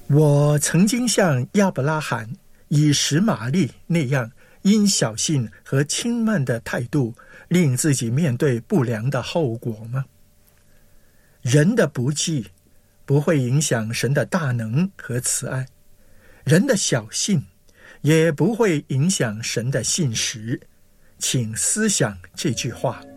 我曾经像亚伯拉罕、以实玛利那样，因小信和轻慢的态度，令自己面对不良的后果吗？人的不义不会影响神的大能和慈爱，人的小信也不会影响神的信实。请思想这句话。